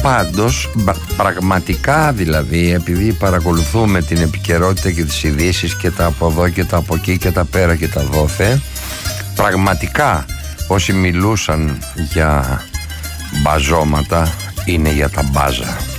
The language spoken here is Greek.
Πάντως πραγματικά, δηλαδή, επειδή παρακολουθούμε την επικαιρότητα και τις ειδήσεις και τα από εδώ και τα από εκεί και τα πέρα και τα δόθε, πραγματικά όσοι μιλούσαν για μπαζώματα είναι για τα μπάζα.